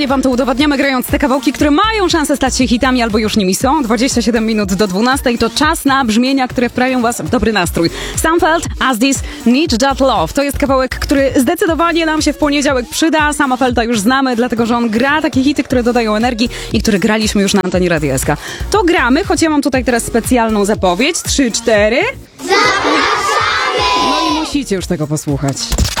codziennie wam to udowadniamy, grając te kawałki, które mają szansę stać się hitami albo już nimi są. 27 minut do 12 to czas na brzmienia, które wprawią was w dobry nastrój. Seinfeld, As This, Need That Love. To jest kawałek, który zdecydowanie nam się w poniedziałek przyda. Sama Felta już znamy, dlatego że on gra takie hity, które dodają energii i które graliśmy już na antenie Radia SK. To gramy, choć ja mam tutaj teraz specjalną zapowiedź. 3, 4. Zapraszamy! No i musicie już tego posłuchać.